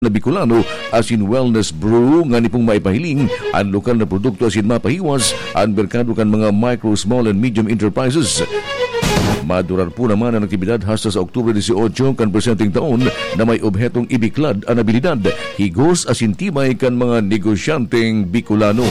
na Bicolano asin wellness brew nga nipong maipahiling ang lokal na produkto asin mapahiwas ang merkado kan mga micro, small and medium enterprises. Madurar po naman ang aktibidad hasta sa Oktubre 18 kan presenteng taon na may obhetong ibiklad ang abilidad, higos asin tibay kan mga negosyanteng Bicolano.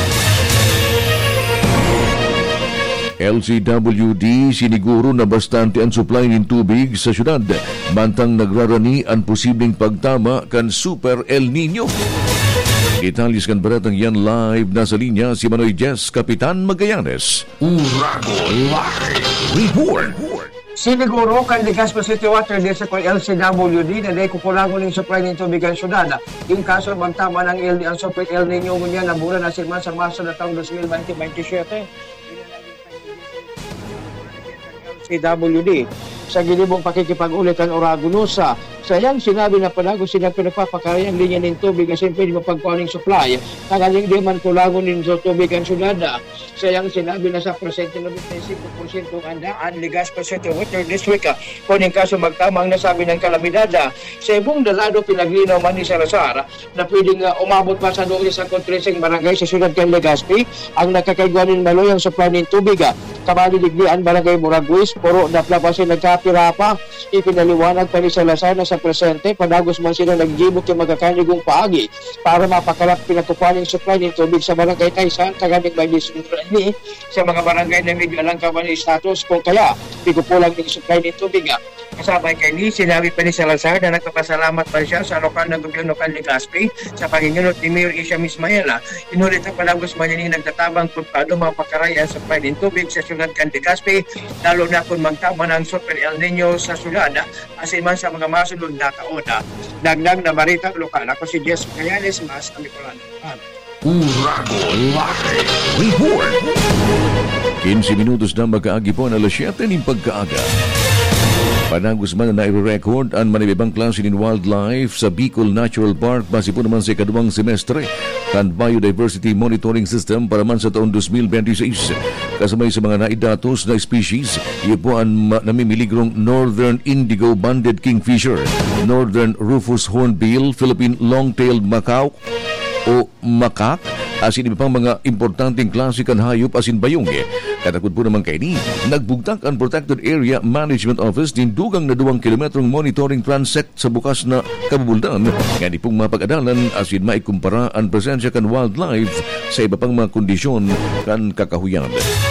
LCWD siniguro na bastante ang supply ng tubig sa syudad, bantang nagrarani ang posibleng pagtama kan Super El Nino. Detalles kan baratang yan live na sa linya si Manoy Jess, Kapitan Magallanes. Urago Live Report. Siniguro kan Legazpi City Water din sa LCWD na dahil kukulangon ng supply ng tubig ang syudad. Yung kaso bantama ng ang Super El Nino mo niya na mula na sirman sa Marso na taong 2027. CWD sa gilibong pakikipag-ulit ang Oragonosa. Sayang sinabi na palago silang pinagpapakarayang linya ng tubig na siyempre mapagkuhaning supply. Tangaling di man kulangon ng tubig ang syudad. Sayang sinabi na sa presente 95% ang Legazpi City Water District kung yung kaso magtamang nasabi ng kalamidad. Sa ibong dalado pinaglinaw man ni Salazar na pwedeng umabot pa sa 12 barangay sa syudad kay Legazpi ang nakakaiguanin maloy ang supply ng tubig. Kamaliliglian barangay Moraguis, puro na plapasin nagkapirapa. Ipinaliwanag pa ni Salazar na sa presente, padagos man sila nagjibok yung magkakanigong paagi para mapakalap pinakupaning supply ng tubig sa barangay Taysan, kaganing may disundrani sa mga barangay na medyo alang kaman ng status kung kaya pikupulang ng supply ng tubig. Kasabay kay ni, sinabi pa ni Salazar na nagpapasalamat pa siya sa lokal na gobyerno kan Legazpi sa panginunod ni Mayor Isha Mismaela. Inulit ang padagos man yung nagtatabang kung paano mapakaray ang supply ng tubig sa syudad kan Legazpi, lalo na kung magtama ng Super El Nino sa syudad, asin man sa mga masunod na taon. Dagdag na baritang lokal. Ako si Jess Magallanes, mas kami ko lang. Urago Live Report. 15 minutos na magkaagi po na alas 7 ng pagkaaga. Panagos man na nai-record ang manibibang klase ng wildlife sa Bicol Natural Park base po naman sa ikaduwang semestre kan Biodiversity Monitoring System para man sa taon 2026. Kasamay sa mga naidatos na species, iyo po ang namimiligrong Northern Indigo Banded Kingfisher, Northern Rufous Hornbill, Philippine Long-tailed Macaw o Makak, asin iba pang mga importanteng klase kan hayop asin bayong. Katakot po naman kay ni, nagbugtak ang Protected Area Management Office din dugang na 2 kilometrong monitoring transect sa bukas na kabubuldan nga di pong mapag-adalan asin maikumpara ang presensya kan wildlife sa iba pang mga kondisyon kan kakahuyan.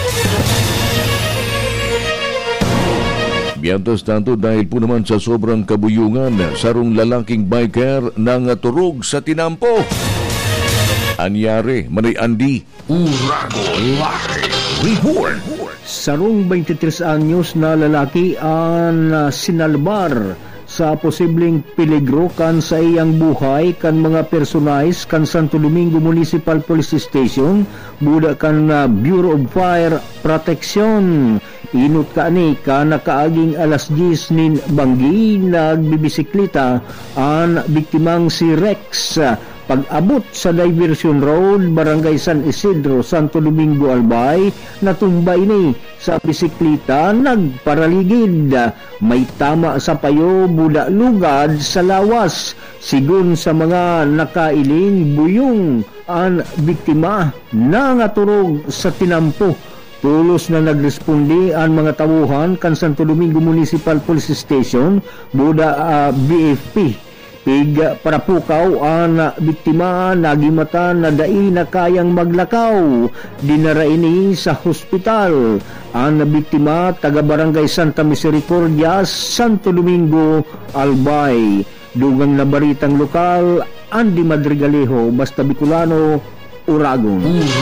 Mientras tanto, dahil po naman sa sobrang kabuyungan, sarong lalaking biker nang turog sa tinampo. Anyari, Manay Andy. Urago Live Report. Sarong 23 anyos na lalaki ang sinalbar sa posibleng peligro kan sa iyang buhay kan mga personalis kan Santo Domingo Municipal Police Station buda kan Bureau of Fire Protection. Inot ka ni ka nakaaging alas 10 nin Banggi nagbibisikleta ang biktimang si Rex. Pag-abot sa Diversion Road, Barangay San Isidro, Santo Domingo, Albay, natumbay ni sa bisikleta, nagparaligid. May tama sa payo, buda lugad sa lawas. Sigun sa mga nakailing, buyong ang biktima na ngaturog sa tinampo. Tulos na nagrespondi ang mga tawuhan kan Santo Domingo Municipal Police Station, buda BFP. Pig para pukaw ang biktima nagimata na dai na kayang maglakaw. Dinara ini sa hospital. Ang biktima taga Barangay Santa Misericordia, Santo Domingo, Albay. Dugang na baritang lokal, Andy Madrigalejo, Basta Bicolano, Uragon.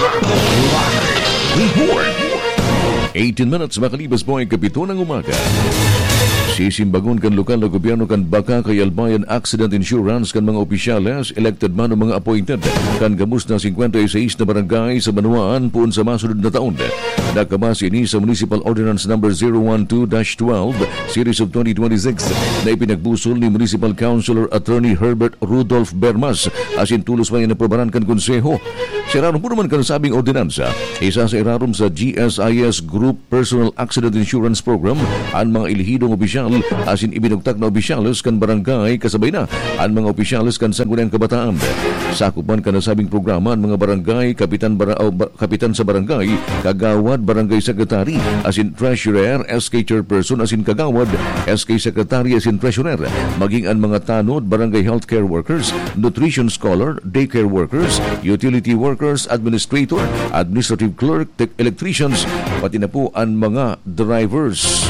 18 minutes makalipas po ay 7 ng umaga. Sisimbagon kan lokal na gobyerno kan baka kay Albayan Accident Insurance kan mga opisyales, elected man o mga appointed kan gamus na 56 na barangay sa Banuan puon sa masunod na taon. Nakabase ini sa Municipal Ordinance No. 012-12 Series of 2026 na ipinagbusol ni Municipal Councilor Attorney Herbert Rudolph Bermas asin tulos man yung naprobaran kan konseho. Siraron po naman kan sabing ordinansa, isa sa irarom sa GSIS Group Personal Accident Insurance Program ang mga ilihidong opisyal opisyal asin ibinugtak na opisyalos kan barangay kasabay na ang mga opisyalos kan Sangguniang Kabataan. Sakupan ka nasabing programa ang mga barangay, kapitan sa barangay, kagawad, barangay secretary, asin treasurer, SK chairperson, asin kagawad, SK secretary, asin treasurer, maging ang mga tanod, barangay healthcare workers, nutrition scholar, daycare workers, utility workers, administrator, administrative clerk, electricians, pati na po ang mga drivers.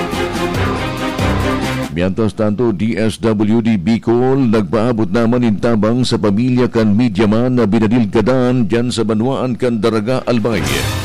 Mientras tanto, DSWD Bicol nagpaabot naman intabang sa pamilya kan Midyaman na binadilgadan dyan sa Banwaan kan Daraga Albay.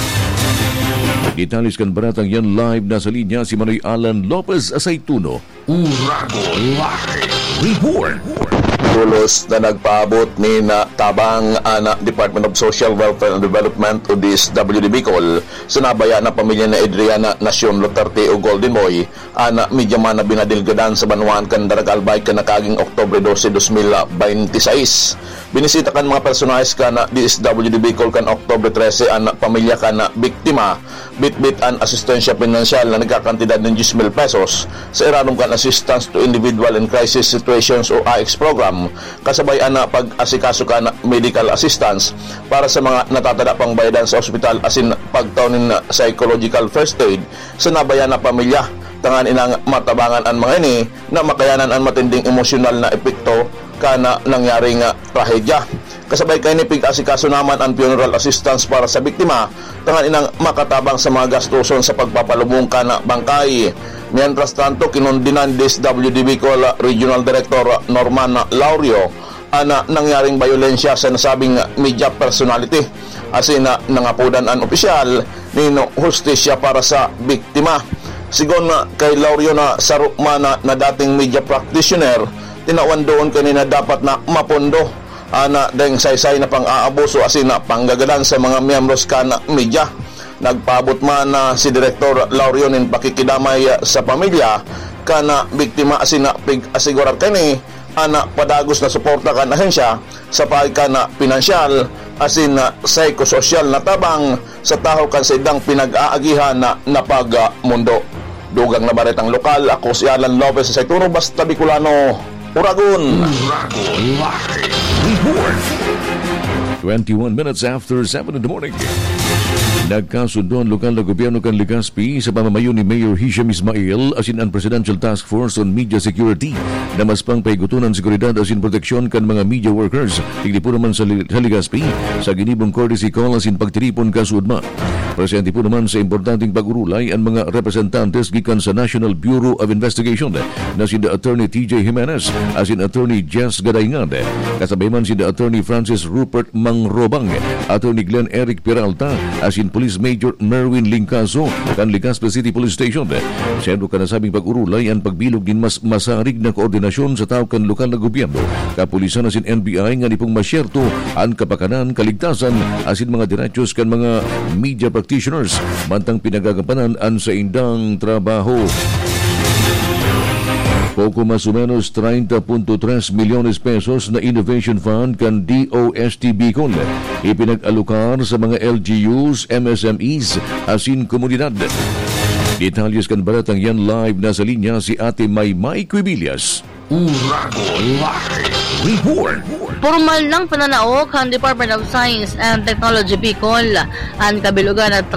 Detalis kan baratang yan live na sa linya si Manoy Alan Lopez Asaytuno. Urago Live Report. Tulos na nagpaabot ni tabang na Department of Social Welfare and Development o DSWD Bicol sa nabaya na pamilya na Adriana Nacion Luterte o Golden Boy ana Midyaman na binadilgadan sa Banwaan kan Daraga Albay kan nakaging Oktubre 12, 2026. Binisita kan mga personalis kan DSWD Bicol kan Oktubre 13 ang pamilya kan biktima bitbit an asistensya pinansyal na nagkakantidad ng 10,000 pesos sa iranong kan Assistance to Individual in Crisis Situations o AICS program kasabay na pag-asikaso kan medical assistance para sa mga natatada pang bayadan sa ospital asin pagtaunin na psychological first aid sa nabayan na pamilya tangan inang matabangan ang mga ini na makayanan ang matinding emosyonal na epekto kana nangyaring trahedya. Kasabay kay ni pig-asikaso naman ang funeral assistance para sa biktima tangan inang makatabang sa mga gastuson sa pagpapalubong kana bangkay. Mientras tanto, kinundinan DSWD Bicol Regional Director Norman Laurio ana nangyaring bayolensya sa nasabing media personality asin nangapudan ang opisyal nino hustisya para sa biktima. Sigon kay Laurio na sarukma na dating media practitioner, tinawan doon kanina dapat na mapondo ana dahil saysay na pang-aabuso asin na panggagadan sa mga miyembros kana media. Nagpaabot man na si Direktor Laurio nin pakikidamay sa pamilya kana biktima asin na pig-asigurar kani ana padagos na suporta kan ahensya sa kana pinansyal asin na psychososyal na tabang sa taho kan sa idang pinag-aagihan na pagmundo. Dugang na baretang lokal, ako si Alan Lopez sa Saituro, basta Bicolano, Uragon. Urago Live Report. 21 minutes after 7 in the morning. Nagkasundo ang lokal na gobyerno kan Legazpi sa pamamayo ni Mayor Hisham Ismail asin ang Presidential Task Force on Media Security na mas pang paigutunan seguridad asin proteksyon kan mga media workers. Tigli po naman sa Legazpi sa ginibong courtesy call asin pagtiripon kasudma. Presente po naman sa importanteng pag-urulay ang mga representantes gikan sa National Bureau of Investigation na si Attorney TJ Jimenez asin Attorney Jess Gadayngan. Kasabay man si Attorney Francis Rupert Mangrobang, Attorney Glenn Eric Peralta asin Police Major Merwin Lingcaso kan Legazpi City Police Station. Siyendo ka nasabing pag-urulay ang pagbilog din mas masarig na koordinasyon sa tao kan lokal na gobyerno, kapulisan asin NBI nga nipong masyerto ang kapakanan, kaligtasan asin mga diretsos kan mga media practitioners mantang pinagagampanan ang sa indang trabaho. Poco mas o menos 30.3 milyones pesos na Innovation Fund kan DOST Bicol ipinag-alokar sa mga LGUs, MSMEs asin komunidad. Detalles kan baratang yan live na sa linya si Ate Maymay Quibillas. Urago Live Report. Formal ng pananaok ang Department of Science and Technology Bicol ang kabilugan na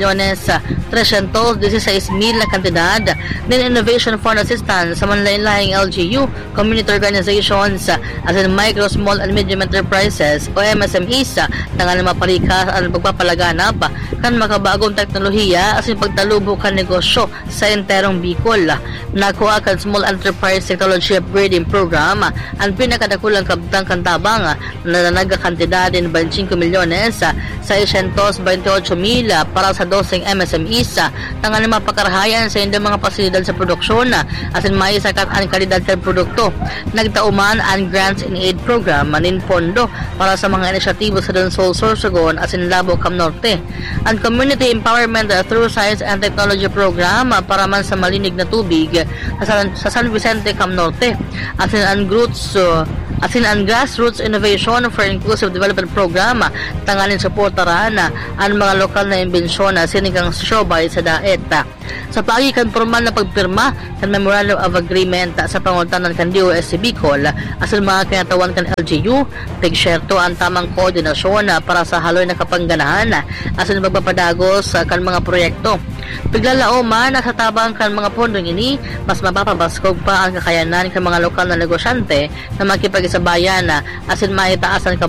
30,316,000 na kantidad ng Innovation Fund Assistance sa manlain-lahing LGU, community organizations as in micro, small and medium enterprises o MSMEs na nga maparikas ang pagpapalaganap kan makabagong teknolohiya as in pagtalubo kan negosyo sa enterong Bicol. Nakuha kan Small Enterprise Technology Upgrading Program ang pinakadakulang kabtang kantabang na nagkakantidad ng 25 milyones sa 628,000 para sa 12 MSMEs na nga mapakarahayan sa hindi mga pasilidad sa produksyon asin may sakat ang kalidad ng produkto. Nagtauman ang Grants in Aid Program manin pondo para sa mga inisyatibo sa Donsol, Sorsogon asin Labo, Cam Norte. Ang Community Empowerment through Science and Technology Program para man sa malinig na tubig sa San Vicente, Cam Norte asin ang Roots Asin ang Grassroots Innovation for Inclusive Development Program tanganin suportaran ang mga lokal na imbensyon na sinigang siobay sa daet. Sa paagi kan formal na pagpirma kan Memorandum of Agreement sa pangutanan kan DOST Bicol asin mga kinatawan kan LGU tigsyerto ang tamang koordinasyon para sa haloy na kapangganahan asin magpapadagos kan mga proyekto. Piglalao man sa tabang kan mga pondong ini mas mapapabaskog pa ang kakayanan kan mga lokal na negosyante na makipag-isabayan asin maitaas ang